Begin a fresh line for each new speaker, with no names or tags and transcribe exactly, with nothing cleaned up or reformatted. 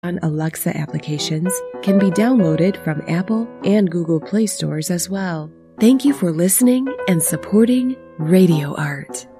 Alexa applications can be downloaded from Apple and Google Play stores as well. Thank you for listening and supporting Radio Art.